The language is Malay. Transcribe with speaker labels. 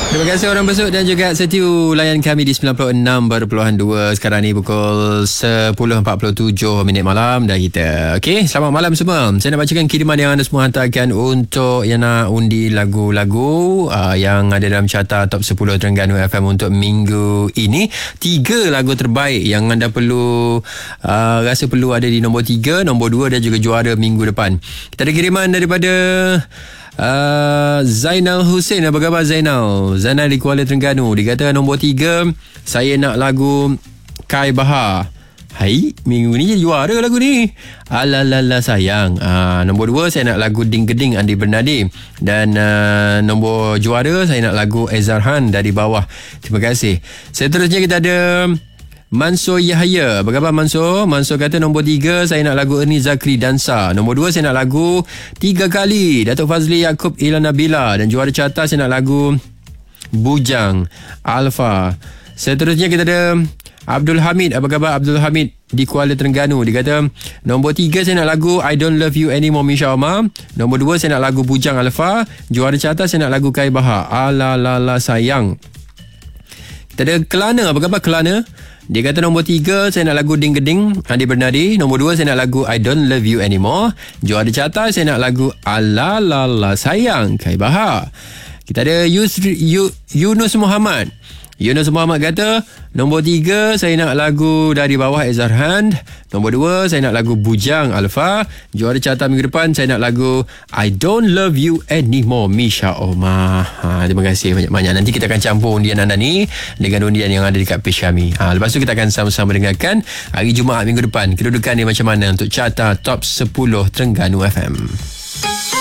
Speaker 1: Terima kasih orang besut dan juga setiu layan kami di 96.2. Sekarang ni pukul 10.47 malam dah kita. Okey, selamat malam semua. Saya nak bacakan kiriman yang anda semua hantarkan untuk yang nak undi lagu-lagu yang ada dalam carta top 10 Terengganu FM untuk minggu ini. 3 lagu terbaik yang anda perlu rasa perlu ada di nombor 3, nombor 2 dan juga juara minggu depan. Kita ada kiriman daripada Zainal Hussein. Apa khabar Zainal? Zainal di Kuala Terengganu. Dia kata nombor 3, saya nak lagu Kai Bahar. Hai, minggu ni jadi juara lagu ni. Alalala sayang. Nombor 2, saya nak lagu Ding Geding Andi Bernadi. Dan nombor juara, saya nak lagu Ezarhan dari bawah. Terima kasih. Seterusnya kita ada Mansur Yahya. Apa khabar Mansur? Mansur kata nombor 3, saya nak lagu Ernie Zakri Dansa. Nombor 2, saya nak lagu 3 kali Datuk Fazli Yaakob Ilana Bila. Dan juara carta saya nak lagu Bujang Alfa. Seterusnya kita ada Abdul Hamid. Apa khabar Abdul Hamid di Kuala Terengganu? Dia kata nombor 3, saya nak lagu I Don't Love You Anymore Misha Omar. Nombor 2, saya nak lagu Bujang Alfa. Juara carta saya nak lagu Kai Bahar, Alalala sayang. Kita ada Kelana. Apa khabar Kelana? Dia kata nombor 3, saya nak lagu Ding Geding Andi Bernadi. Nombor 2, saya nak lagu I Don't Love You Anymore. Juara carta saya nak lagu Alalala sayang Kai Bahar. Kita ada Yunus Muhammad. Yunus Muhammad kata nombor 3, saya nak lagu Dari Bawah Ezarhan. Nombor 2, saya nak lagu Bujang Alfa. Juara carta minggu depan saya nak lagu I Don't Love You Anymore Misha Omar. Terima kasih banyak-banyak. Nanti kita akan campur undian anda ni dengan undian yang ada dekat page kami. Lepas tu kita akan sama-sama dengarkan hari Jumaat minggu depan kedudukan ni macam mana untuk carta top 10 Terengganu FM.